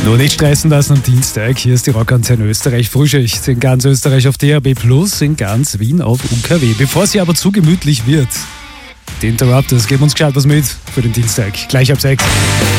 Nur nicht stressen lassen am Dienstag. Hier ist die Rockantenne Österreich. Frühschicht in ganz Österreich auf DAB+, in ganz Wien auf UKW. Bevor sie aber zu gemütlich wird, die Interrupters geben uns gescheit was mit für den Dienstag. Gleich ab 6.